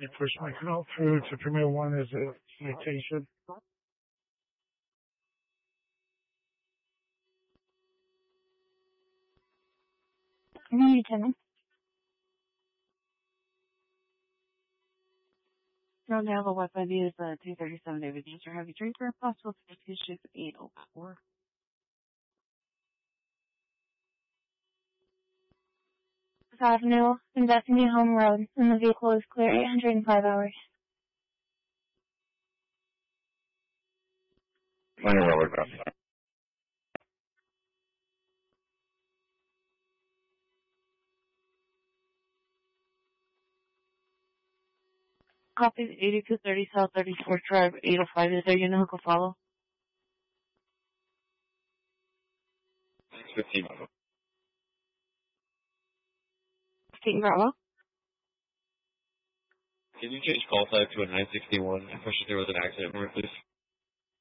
You push my call through to Premier One as a citation. Lieutenant. Drone Naval Wi-Fi view is 237 David Answer. Have you trained for impossible to shift 804? Avenue, Investing Home Road, and the vehicle is clear 805 hours. Minor railroad crossing. Copy 8230 South 34th Drive, 805. Is there your unit who can follow? 615. 15 Bravo. Can you change call type to a 961? Unfortunately, there was an accident, please.